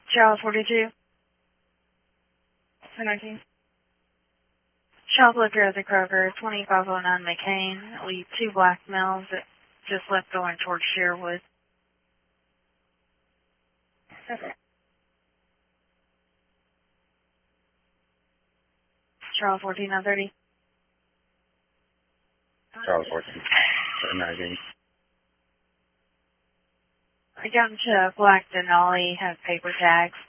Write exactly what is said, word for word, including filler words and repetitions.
Charles forty-two. ten nineteen. Shoplifter at the Kroger, twenty-five oh nine McCain. We two black males that just left going towards Sherwood. Okay. Charles fourteen nine thirty. Charles fourteen nineteen. I got into a black Denali, had paper tags.